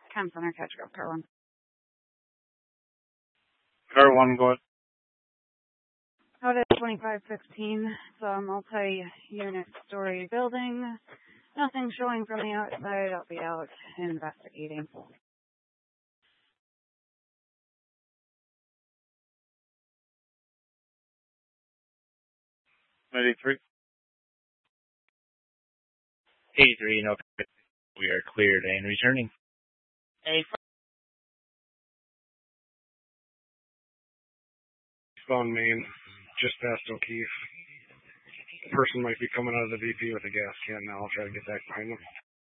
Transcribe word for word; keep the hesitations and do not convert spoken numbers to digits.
Chem Center, catch up, car one. Car one, go ahead. Out at twenty-five sixteen, it's a multi-unit story building. Nothing showing from the outside. I'll be out investigating. eighty-three. eighty-three, no, we are cleared and returning. Hey, Eastbound Main, just past O'Keefe. Person might be coming out of the V P with a gas can now. I'll try to get back behind them.